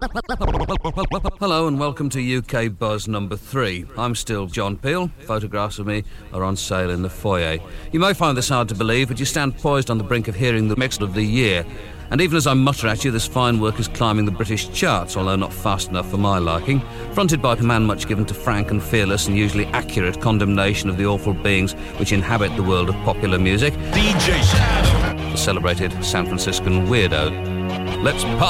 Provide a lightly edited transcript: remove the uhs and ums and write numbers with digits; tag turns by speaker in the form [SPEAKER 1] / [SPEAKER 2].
[SPEAKER 1] Hello and welcome to UK Buzz number 3. I'm still John Peel. Photographs of me are on sale in the foyer. You may find this hard to believe, but you stand poised on the brink of hearing the mix of the year. And even as I mutter at you, this fine work is climbing the British charts, although not fast enough for my liking. Fronted by a man much given to frank and fearless and usually accurate condemnation of the awful beings which inhabit the world of popular music. DJ Shadow. The celebrated San Franciscan weirdo. Let's party.